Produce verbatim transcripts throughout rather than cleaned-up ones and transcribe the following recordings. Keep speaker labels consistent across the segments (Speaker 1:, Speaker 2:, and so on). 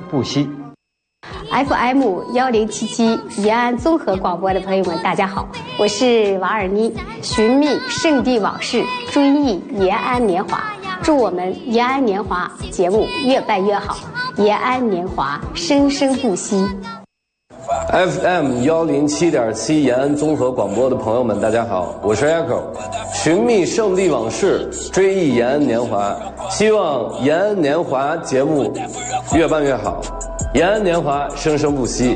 Speaker 1: 不息。
Speaker 2: F M 幺零七七延安综合广播的朋友们，大家好，我是王尔妮。寻觅圣地往事，追忆延安年华，祝我们延安年华节目越办越好，延安年华生生不息。
Speaker 3: F M 幺零七点七延安综合广播的朋友们，大家好，我是 Echo。寻觅圣地往事，追忆延安年华，希望延安年华节目越办越好，延安年华生生不息。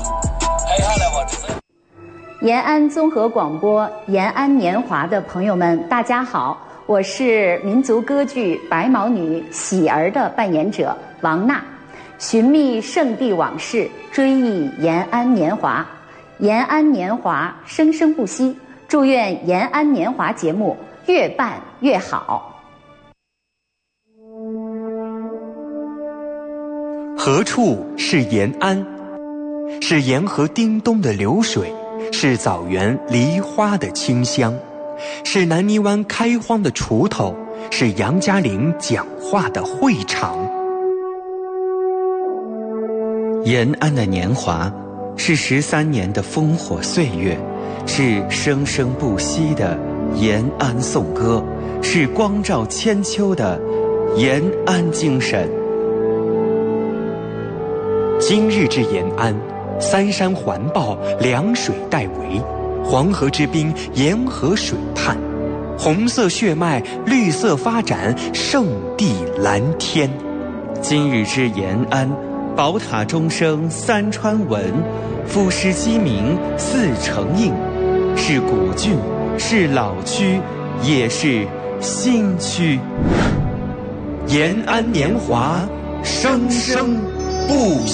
Speaker 4: 延安综合广播延安年华的朋友们，大家好，我是民族歌剧《白毛女喜儿》的扮演者王娜。寻觅圣地往事，追忆延安年华，延安年华生生不息，祝愿延安年华节目越办越好。
Speaker 5: 何处是延安？是沿河叮咚的流水，是枣园梨花的清香，是南泥湾开荒的锄头，是杨家岭讲话的会场。延安的年华，是十三年的烽火岁月，是生生不息的延安颂歌，是光照千秋的延安精神。今日之延安，三山环抱，两水带围，黄河之滨，沿河水畔，红色血脉，绿色发展，圣地蓝天。今日之延安，宝塔钟声三川闻，赋诗鸡鸣四城应，是古郡，是老区，也是新区。延安年华生生不息。